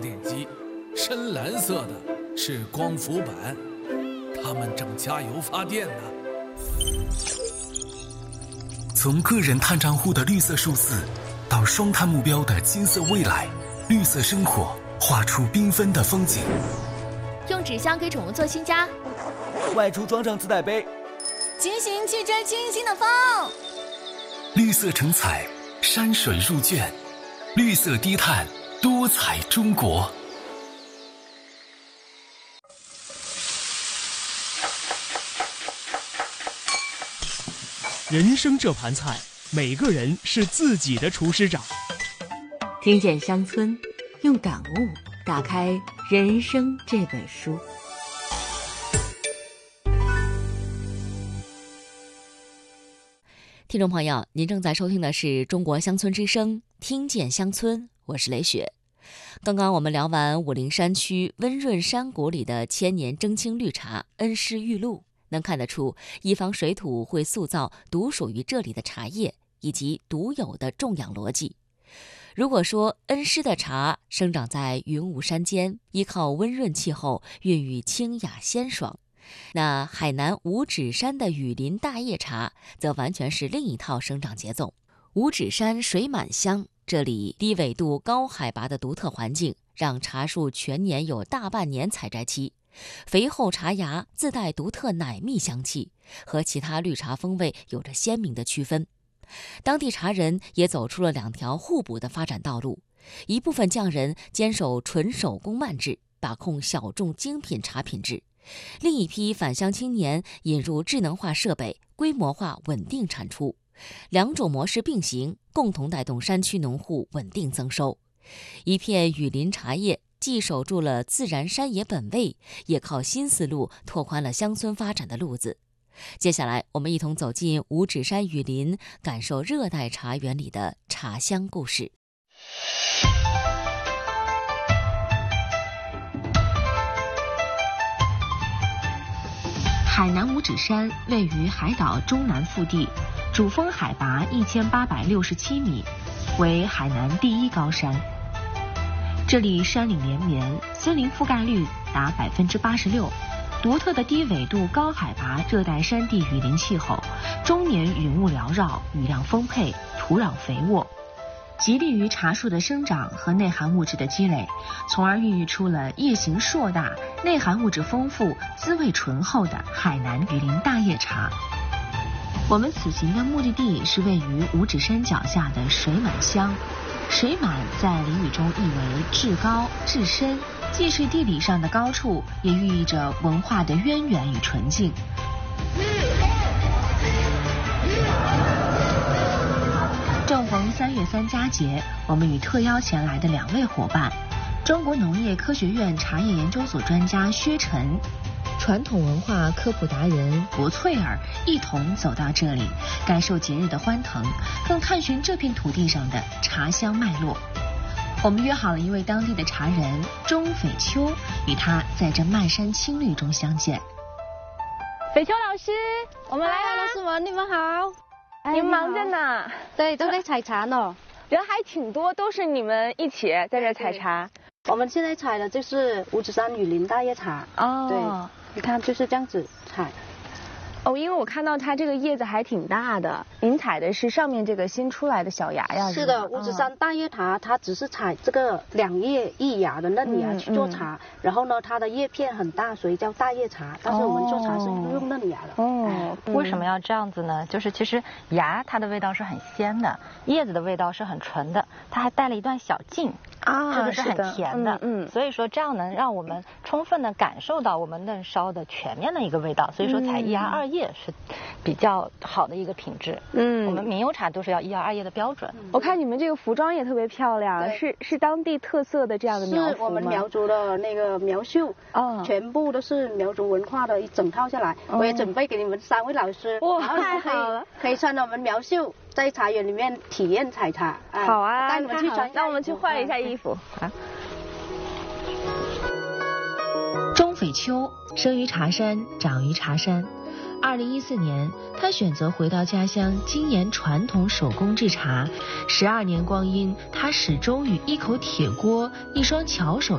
电机，深蓝色的是光伏板，他们正加油发电呢。 从个人碳账户的绿色数字，到双碳目标的金色未来，绿色生活画出缤纷的风景。 用纸箱给宠物做新家， 外出装上自带杯， 骑行去追清新的风。 绿色成彩，山水入卷，绿色低碳，多彩中国。 人生这盘菜，每个人是自己的厨师长。 听见乡村，用感悟打开人生这本书。 听众朋友，您正在收听的是中国乡村之声，听见乡村，我是雷雪。刚刚我们聊完武陵山区温润山谷里的千年蒸青绿茶恩施玉露，能看得出一方水土会塑造独属于这里的茶叶以及独有的种养逻辑。如果说恩施的茶生长在云雾山间，依靠温润气候，孕育清雅鲜爽，那海南五指山的雨林大叶茶则完全是另一套生长节奏。五指山水满乡，这里低纬度高海拔的独特环境让茶树全年有大半年采摘期，肥厚茶芽自带独特奶蜜香气，和其他绿茶风味有着鲜明的区分。当地茶人也走出了两条互补的发展道路，一部分匠人坚守纯手工慢制，把控小众精品茶品质，另一批返乡青年引入智能化设备，规模化稳定产出，两种模式并行，共同带动山区农户稳定增收。一片雨林茶叶既守住了自然山野本味，也靠新思路拓宽了乡村发展的路子。接下来我们一同走进五指山雨林，感受热带茶园里的茶香故事。 海南五指山位于海岛中南腹地，主峰海拔1867米，为海南第一高山。这里山岭连绵，森林覆盖率达86%，独特的低纬度高海拔热带山地雨林气候，终年云雾缭绕，雨量丰沛，土壤肥沃，极利于茶树的生长和内含物质的积累，从而孕育出了叶形硕大、内含物质丰富、滋味醇厚的海南雨林大叶茶。我们此行的目的地是位于五指山脚下的水满乡。水满在俚语中意为至高、至深，既是地理上的高处，也寓意着文化的渊源与纯净。正逢3月3佳节，我们与特邀前来的2位伙伴，中国农业科学院茶叶研究所专家薛晨，传统文化科普达人博翠儿，一同走到这里，感受节日的欢腾，更探寻这片土地上的茶香脉络。我们约好了一位当地的茶人钟斐秋，与他在这漫山青绿中相见。 斐秋老师，我们来了。 老师们，你们好。 你们忙着呢？ 对，都在采茶呢。 人还挺多，都是你们一起在这采茶。 我们现在采的就是五指山雨林大叶茶。 哦， 对，你看就是这样子采。 哦，因为我看到它这个叶子还挺大的，您采的是上面这个新出来的小芽呀？ 是的，五指山大叶茶它只是采这个2叶1芽的嫩芽去做茶，然后呢，它的叶片很大，所以叫大叶茶。但是我们做茶是用嫩芽的。 哦，为什么要这样子呢？就是其实芽它的味道是很鲜的，叶子的味道是很纯的，它还带了一段小茎。这个是很甜的，所以说这样能让我们充分的感受到我们嫩烧的全面的一个味道，所以说采1芽2叶是比较好的一个品质。我们名优茶都是要1芽2叶的标准。 我看你们这个服装也特别漂亮，是当地特色的这样的苗服吗？ 是我们苗族的那个苗绣，全部都是苗族文化的一整套下来。我也准备给你们3位老师， 哇，太好了， 可以穿着我们苗绣在茶园里面体验采茶。 好啊， 带你们去穿。 那我们去换一下衣服啊。 钟斐秋生于茶山，长于茶山。2014年，他选择回到家乡，精研传统手工制茶。12年光阴，他始终与一口铁锅、一双巧手